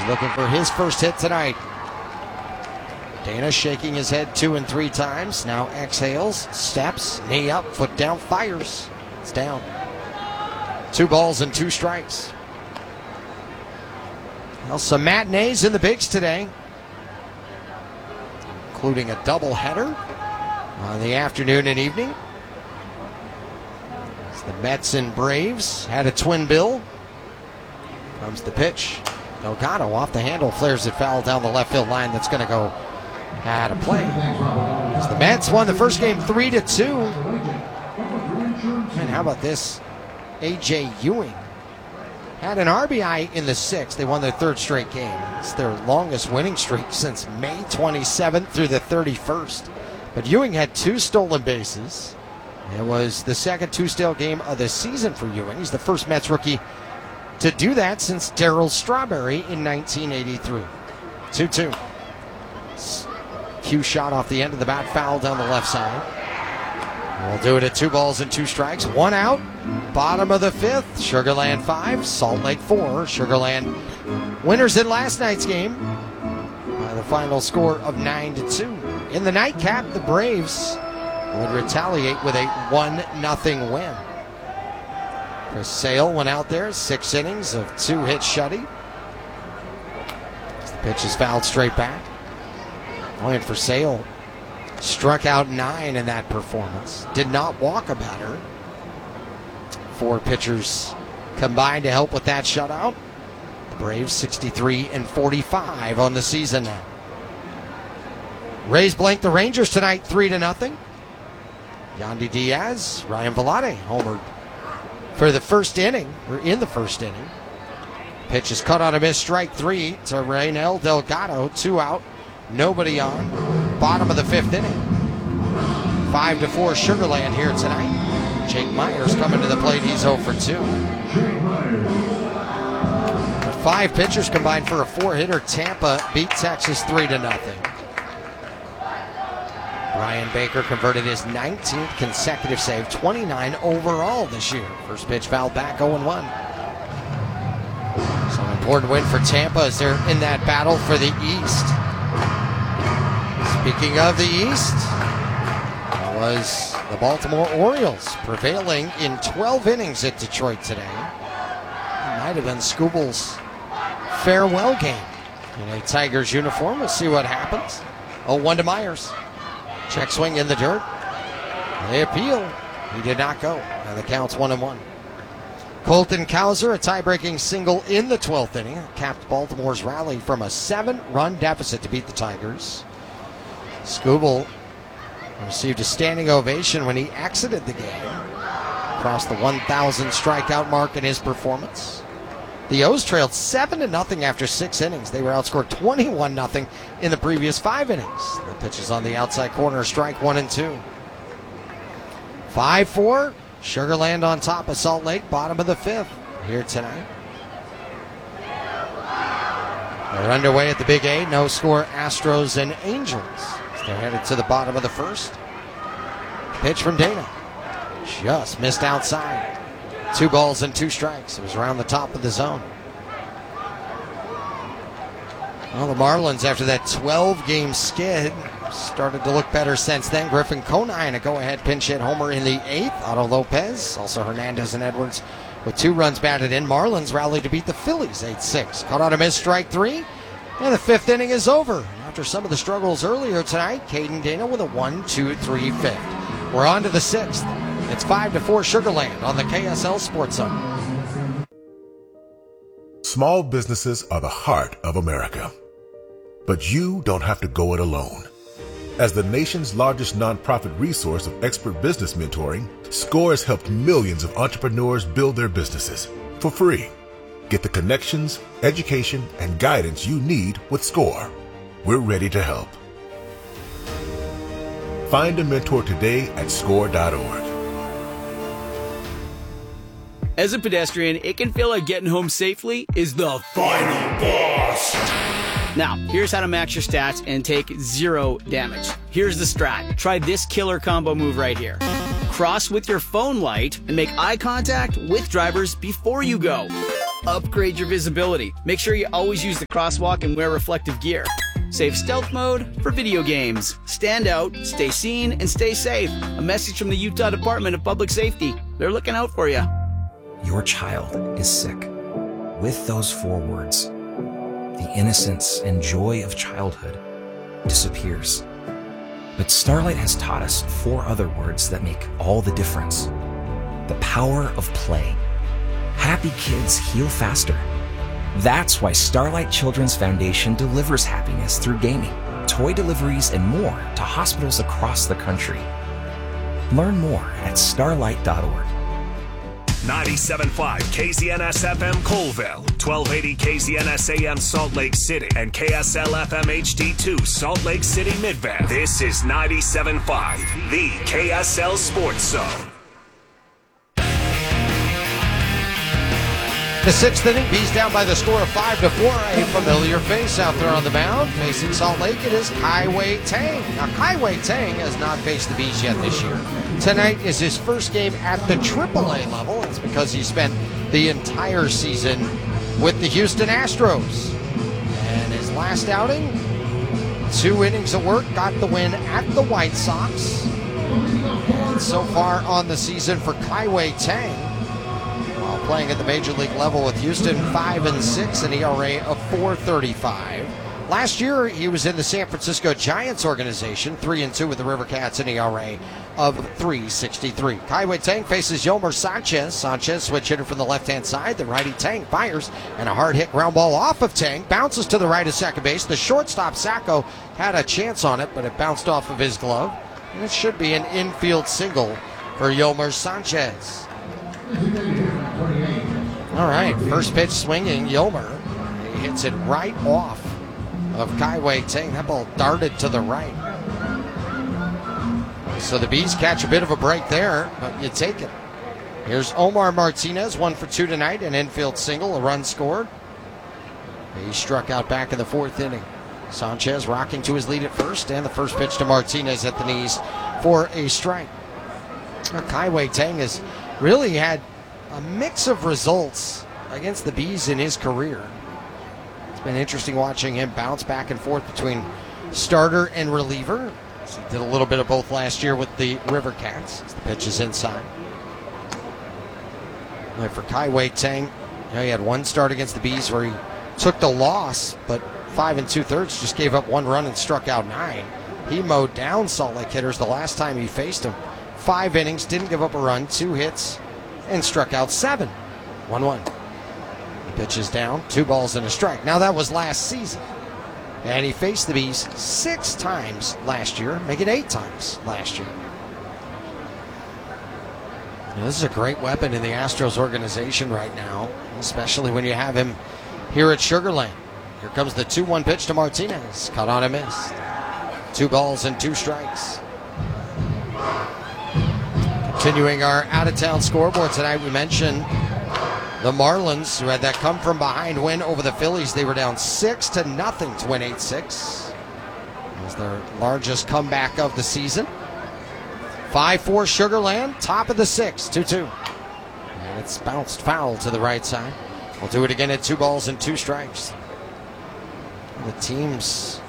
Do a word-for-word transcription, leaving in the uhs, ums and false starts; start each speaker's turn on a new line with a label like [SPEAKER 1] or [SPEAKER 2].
[SPEAKER 1] looking for his first hit tonight. Dana shaking his head two and three times. Now exhales, steps, knee up, foot down, fires. It's down. Two balls and two strikes. Well, some matinees in the bigs today, including a doubleheader on the afternoon and evening. As the Mets and Braves had a twin bill. Comes the pitch. Delgado off the handle, flares it foul down the left field line. That's going to go out of play. As the Mets won the first game three to two. And how about this? A J Ewing had an R B I in the sixth. They won their third straight game. It's their longest winning streak since May twenty-seventh through the thirty-first. But Ewing had two stolen bases. It was the second two-steal game of the season for Ewing. He's the first Mets rookie to do that since Darryl Strawberry in nineteen eighty-three. two two. Cue shot off the end of the bat, foul down the left side. We'll do it at two balls and two strikes. One out. Bottom of the fifth. Sugar Land five, Salt Lake four. Sugar Land winners in last night's game by the final score of nine to two. In the nightcap, the Braves would retaliate with a one nothing win. Chris Sale went out there, six innings of two-hit shutty. The pitch is fouled straight back. Going for Sale. Struck out nine in that performance. Did not walk a batter. Four pitchers combined to help with that shutout. The Braves sixty-three and forty-five on the season now. Rays blank the Rangers tonight three to nothing. Yandy Diaz, Ryan Velade homered for the first inning. We're in the first inning. Pitch is cut on a miss, strike three to Reynel Delgado. Two out, nobody on. Bottom of the fifth inning. Five to four Sugar Land here tonight. Jake Myers coming to the plate. He's oh for two. Five pitchers combined for a four-hitter. Tampa beat Texas three to nothing. Ryan Baker converted his nineteenth consecutive save, twenty-nine overall this year. First pitch fouled back, oh and one. So an important win for Tampa as they're in that battle for the East. Speaking of the East, it was the Baltimore Orioles prevailing in twelve innings at Detroit today. It might have been Scooble's farewell game in a Tigers uniform. We'll see what happens. oh one to Myers. Check swing in the dirt. They appeal. He did not go. And the count's one and one. Colton Cowser, a tie-breaking single in the twelfth inning, capped Baltimore's rally from a seven-run deficit to beat the Tigers. Scooble received a standing ovation when he exited the game. Crossed the one thousand strikeout mark in his performance. The O's trailed seven to nothing after six innings. They were outscored twenty-one nothing in the previous five innings. The pitch is on the outside corner, strike one and two. five four, Sugar Land on top of Salt Lake, bottom of the fifth here tonight. They're underway at the Big A, no score Astros and Angels. They're headed to the bottom of the first. Pitch from Dana. Just missed outside. Two balls and two strikes. It was around the top of the zone. Well, the Marlins, after that twelve-game skid, started to look better since then. Griffin Conine, a go-ahead pinch hit homer in the eighth. Otto Lopez, also Hernandez and Edwards with two runs batted in. Marlins rallied to beat the Phillies eight six. Caught on a miss, strike three. And the fifth inning is over. After some of the struggles earlier tonight, Caden Dana with a one two three fifth. We're on to the sixth. It's five to four Sugar Land on the K S L Sports Zone.
[SPEAKER 2] Small businesses are the heart of America. But you don't have to go it alone. As the nation's largest nonprofit resource of expert business mentoring, SCORE has helped millions of entrepreneurs build their businesses for free. Get the connections, education, and guidance you need with SCORE. We're ready to help. Find a mentor today at score dot org.
[SPEAKER 3] As a pedestrian, it can feel like getting home safely is the final boss. Now, here's how to max your stats and take zero damage. Here's the strat. Try this killer combo move right here. Cross with your phone light and make eye contact with drivers before you go. Upgrade your visibility. Make sure you always use the crosswalk and wear reflective gear. Save stealth mode for video games. Stand out, stay seen, and stay safe. A message from the Utah Department of Public Safety. They're looking out for you.
[SPEAKER 4] Your child is sick. With those four words, the innocence and joy of childhood disappears. But Starlight has taught us four other words that make all the difference. The power of play. Happy kids heal faster. That's why Starlight Children's Foundation delivers happiness through gaming, toy deliveries, and more to hospitals across the country. Learn more at starlight dot org.
[SPEAKER 5] ninety-seven point five K Z N S F M Colville, twelve eighty K Z N S A M Salt Lake City, and K S L F M H D two Salt Lake City Midvale. This is ninety-seven point five, the K S L Sports Zone.
[SPEAKER 1] The sixth inning, Bees down by the score of five to four. A familiar face out there on the mound. Facing Salt Lake, it is Kai Wei Tang. Now, Kai Wei Tang has not faced the Bees yet this year. Tonight is his first game at the triple A level. It's because he spent the entire season with the Houston Astros. And his last outing, two innings of work, got the win at the White Sox. And so far on the season for Kai Wei Tang, while playing at the major league level with Houston, five and six, an E R A of four thirty-five. Last year, he was in the San Francisco Giants organization, three and two with the River Cats, an E R A of three sixty-three. Kai Wei Tang faces Yolmer Sanchez. Sanchez, switch hitter from the left-hand side. The righty Tang fires, and a hard hit ground ball off of Tang. Bounces to the right of second base. The shortstop, Sacco, had a chance on it, but it bounced off of his glove. And it should be an infield single for Yolmer Sanchez. All right, first pitch swinging, Yolmer. He hits it right off of Kai Wei Tang. That ball darted to the right. So the Bees catch a bit of a break there, but you take it. Here's Omar Martinez, one for two tonight, an infield single, a run scored. He struck out back in the fourth inning. Sanchez rocking to his lead at first, and the first pitch to Martinez at the knees for a strike. Now, Kai Wei Tang has really had a mix of results against the Bees in his career. It's been interesting watching him bounce back and forth between starter and reliever. He did a little bit of both last year with the River Cats. As the pitch is inside. And for Kai Wei Tang, you know, he had one start against the Bees where he took the loss, but five and two-thirds, just gave up one run and struck out nine. He mowed down Salt Lake hitters the last time he faced him. Five innings, didn't give up a run, two hits, and struck out seven. one one. The pitch is down, two balls and a strike. Now that was last season. And he faced the Bees six times last year, make it eight times last year. Now, this is a great weapon in the Astros organization right now, especially when you have him here at Sugar Land. Here comes the two one pitch to Martinez. Cut on and missed. Two balls and two strikes. Continuing our out-of-town scoreboard tonight, we mentioned the Marlins, who had that come-from-behind win over the Phillies. They were down six to nothing to win eight six. It was their largest comeback of the season. five four Sugar Land, top of the sixth, two two. And it's bounced foul to the right side. We'll do it again at two balls and two strikes. The teams